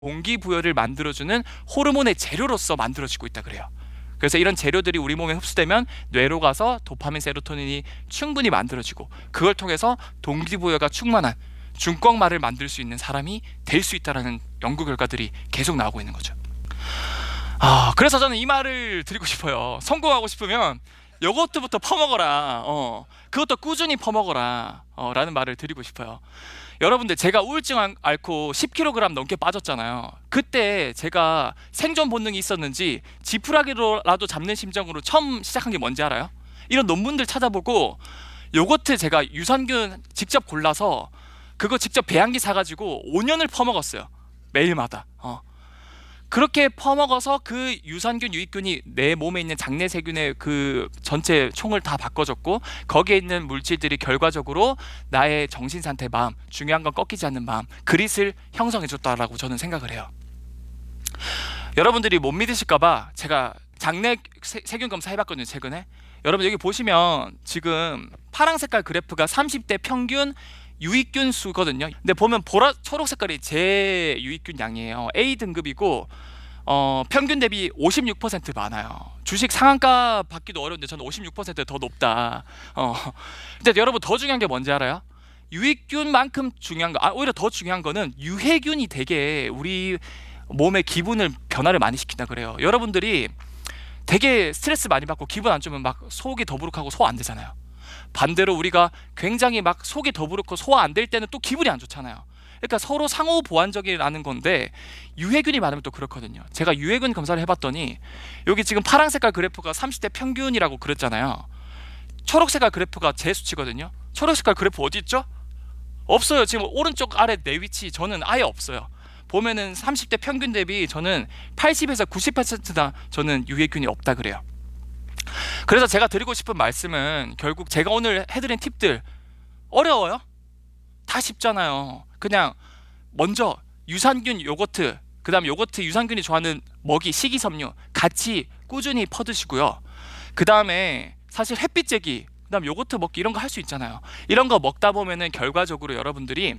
동기부여를 만들어주는 호르몬의 재료로서 만들어지고 있다 그래요. 그래서 이런 재료들이 우리 몸에 흡수되면 뇌로 가서 도파민, 세로토닌이 충분히 만들어지고 그걸 통해서 동기부여가 충만한 중꺽말을 만들 수 있는 사람이 될 수 있다는 연구 결과들이 계속 나오고 있는 거죠. 그래서 저는 이 말을 드리고 싶어요. 성공하고 싶으면 요거트부터 퍼먹어라. 그것도 꾸준히 퍼먹어라. 라는 말을 드리고 싶어요. 여러분들, 제가 우울증 앓고 10kg 넘게 빠졌잖아요. 그때 제가 생존 본능이 있었는지 지푸라기로라도 잡는 심정으로 처음 시작한 게 뭔지 알아요? 이런 논문들 찾아보고 요거트 제가 유산균 직접 골라서 그거 직접 배양기 사가지고 5년을 퍼먹었어요. 매일마다. 그렇게 퍼먹어서 그 유산균, 유익균이 내 몸에 있는 장내 세균의 그 전체 총을 다 바꿔줬고 거기에 있는 물질들이 결과적으로 나의 정신 상태, 마음, 중요한 건 꺾이지 않는 마음, 그릿을 형성해줬다라고 저는 생각을 해요. 여러분들이 못 믿으실까봐 제가 장내 세균 검사 해봤거든요, 최근에. 여러분 여기 보시면 지금 파란 색깔 그래프가 30대 평균 유익균 수거든요. 근데 보면 초록 색깔이 제 유익균 양이에요. A 등급이고 평균 대비 56% 많아요. 주식 상한가 받기도 어려운데 저는 56%더 높다. 근데 여러분 더 중요한 게 뭔지 알아요? 유익균만큼 중요한 거, 오히려 더 중요한 거는 유해균이 되게 우리 몸의 기분을 변화를 많이 시킨다 그래요. 여러분들이 되게 스트레스 많이 받고 기분 안 좋으면 막 속이 더부룩하고 소화 안 되잖아요. 반대로 우리가 굉장히 막 속이 더부룩고 소화 안 될 때는 또 기분이 안 좋잖아요. 그러니까 서로 상호 보완적이라는 건데 유해균이 많으면 또 그렇거든요. 제가 유해균 검사를 해봤더니 여기 지금 파란 색깔 그래프가 30대 평균이라고 그랬잖아요. 초록 색깔 그래프가 제 수치거든요. 초록 색깔 그래프 어디 있죠? 없어요. 지금 오른쪽 아래 내 위치 저는 아예 없어요. 보면은 30대 평균 대비 저는 80에서 90%나 저는 유해균이 없다 그래요. 그래서 제가 드리고 싶은 말씀은 결국 제가 오늘 해드린 팁들 어려워요? 다 쉽잖아요. 그냥 먼저 유산균 요거트, 그 다음 요거트 유산균이 좋아하는 먹이, 식이섬유 같이 꾸준히 퍼드시고요. 그 다음에 사실 햇빛 쬐기, 그 다음 요거트 먹기 이런 거 할 수 있잖아요. 이런 거 먹다 보면은 결과적으로 여러분들이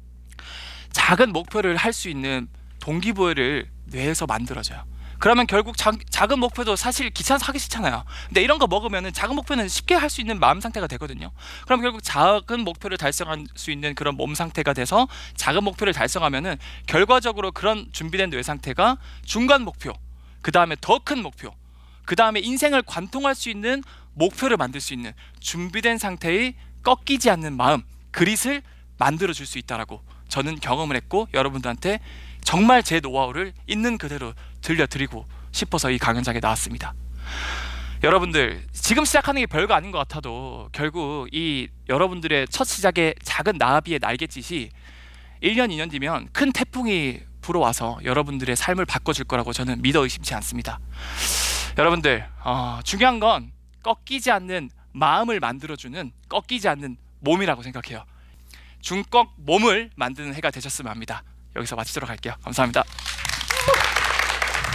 작은 목표를 할 수 있는 동기부여를 뇌에서 만들어져요. 그러면 결국 작은 목표도 사실 귀찮아서 하기 싫잖아요. 근데 이런 거 먹으면 작은 목표는 쉽게 할 수 있는 마음 상태가 되거든요. 그럼 결국 작은 목표를 달성할 수 있는 그런 몸 상태가 돼서 작은 목표를 달성하면은 결과적으로 그런 준비된 뇌 상태가 중간 목표, 그 다음에 더 큰 목표, 그 다음에 인생을 관통할 수 있는 목표를 만들 수 있는 준비된 상태의 꺾이지 않는 마음, 그릿을 만들어 줄 수 있다라고 저는 경험을 했고 여러분들한테 정말 제 노하우를 있는 그대로 들려드리고 싶어서 이 강연장에 나왔습니다. 여러분들 지금 시작하는 게 별거 아닌 것 같아도 결국 이 여러분들의 첫 시작의 작은 나비의 날갯짓이 1년 2년 뒤면 큰 태풍이 불어와서 여러분들의 삶을 바꿔줄 거라고 저는 믿어 의심치 않습니다. 여러분들 중요한 건 꺾이지 않는 마음을 만들어주는 꺾이지 않는 몸이라고 생각해요. 중꺽 몸을 만드는 해가 되셨으면 합니다. 여기서 마치도록 할게요. 감사합니다.